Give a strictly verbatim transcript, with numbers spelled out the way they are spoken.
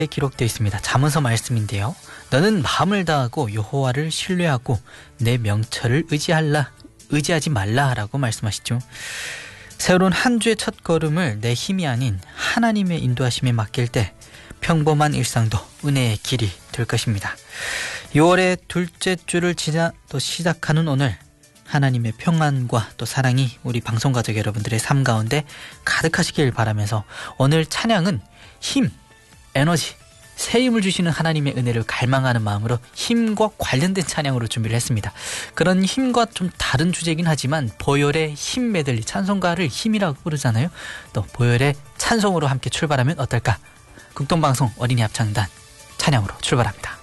기록되어 있습니다. 잠언서 말씀인데요. 너는 마음을 다하고 여호와를 신뢰하고 내 명철을 의지할라, 의지하지 말라라고 말씀하시죠. 새로운 한 주의 첫 걸음을 내 힘이 아닌 하나님의 인도하심에 맡길 때 평범한 일상도 은혜의 길이 될 것입니다. 유월의 둘째 주를 지나 또 시작하는 오늘, 하나님의 평안과 또 사랑이 우리 방송가족 여러분들의 삶 가운데 가득하시길 바라면서 오늘 찬양은 힘, 에너지, 새 힘을 주시는 하나님의 은혜를 갈망하는 마음으로 힘과 관련된 찬양으로 준비를 했습니다. 그런 힘과 좀 다른 주제이긴 하지만 보혈의 힘 메들리, 찬송가를 힘이라고 부르잖아요. 또 보혈의 찬송으로 함께 출발하면 어떨까? 극동방송 어린이 합창단 찬양으로 출발합니다.